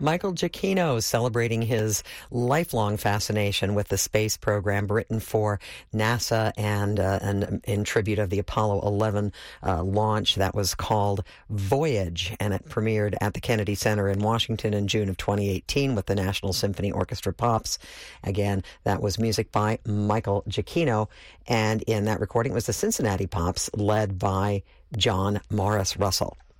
Michael Giacchino celebrating his lifelong fascination with the space program, written for NASA and in tribute of the Apollo 11 launch that was called Voyage, and it premiered at the Kennedy Center in Washington in June of 2018 with the National Symphony Orchestra Pops. Again, that was music by Michael Giacchino, and in that recording it was the Cincinnati Pops led by John Morris Russell.